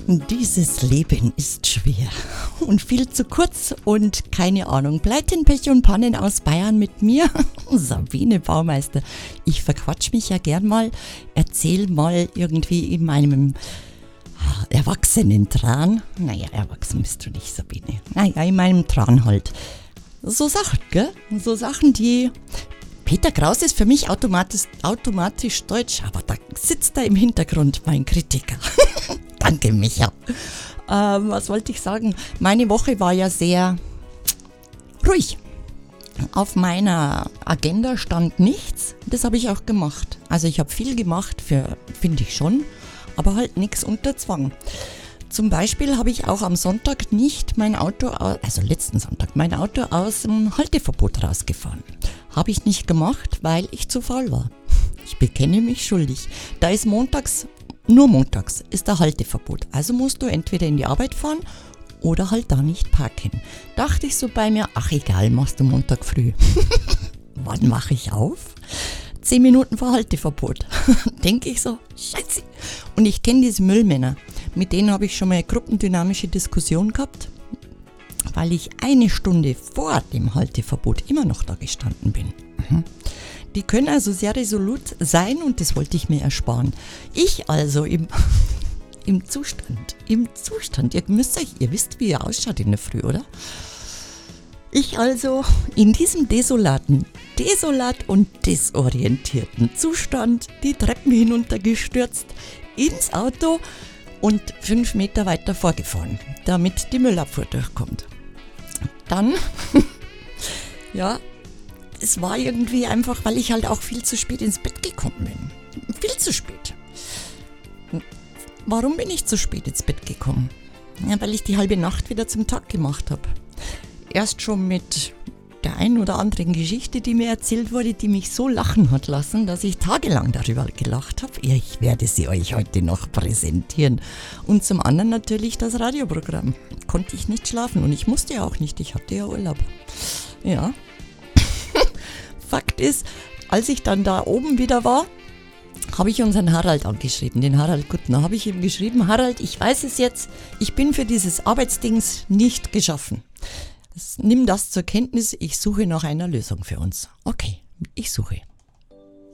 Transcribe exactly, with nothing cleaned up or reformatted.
Dieses Leben ist schwer und viel zu kurz und keine Ahnung. Pleiten, Pech und Pannen aus Bayern mit mir, Sabine Baumeister. Ich verquatsch mich ja gern mal, erzähl mal irgendwie in meinem Erwachsenen-Tran. Naja, erwachsen bist du nicht, Sabine. Naja, in meinem Tran halt. So Sachen, gell? So Sachen, die... Peter Kraus ist für mich automatisch, automatisch deutsch, aber da sitzt da im Hintergrund mein Kritiker. Danke, Micha. Ähm, was wollte ich sagen? Meine Woche war ja sehr ruhig. Auf meiner Agenda stand nichts. Das habe ich auch gemacht. Also ich habe viel gemacht, für finde ich schon, aber halt nichts unter Zwang. Zum Beispiel habe ich auch am Sonntag nicht mein Auto, also letzten Sonntag, mein Auto aus dem Halteverbot rausgefahren. Habe ich nicht gemacht, weil ich zu faul war. Ich bekenne mich schuldig. Da ist montags, nur montags, ist der Halteverbot. Also musst du entweder in die Arbeit fahren oder halt da nicht parken. Dachte ich so bei mir, ach egal, machst du Montag früh. Wann mache ich auf? Zehn Minuten vor Halteverbot. Denke ich so, scheiße. Und ich kenne diese Müllmänner. Mit denen habe ich schon mal eine gruppendynamische Diskussion gehabt, weil ich eine Stunde vor dem Halteverbot immer noch da gestanden bin. Mhm. Die können also sehr resolut sein und das wollte ich mir ersparen. Ich also im, im Zustand, im Zustand, ihr müsst euch, ihr wisst, wie ihr ausschaut in der Früh, oder? Ich also in diesem desolaten, desolat und desorientierten Zustand die Treppen hinuntergestürzt, ins Auto und fünf Meter weiter vorgefahren, damit die Müllabfuhr durchkommt. Dann, ja, es war irgendwie einfach, weil ich halt auch viel zu spät ins Bett gekommen bin. Viel zu spät. Warum bin ich zu spät ins Bett gekommen? Ja, weil ich die halbe Nacht wieder zum Tag gemacht habe. Erst schon mit der einen oder anderen Geschichte, die mir erzählt wurde, die mich so lachen hat lassen, dass ich tagelang darüber gelacht habe. Ich werde sie euch heute noch präsentieren. Und zum anderen natürlich das Radioprogramm. Konnte ich nicht schlafen und ich musste ja auch nicht, ich hatte ja Urlaub. Ja. Fakt ist, als ich dann da oben wieder war, habe ich unseren Harald angeschrieben, den Harald Kuttner. Habe ich ihm geschrieben, Harald, ich weiß es jetzt, ich bin für dieses Arbeitsdings nicht geschaffen. Nimm das zur Kenntnis, ich suche nach einer Lösung für uns. Okay, ich suche.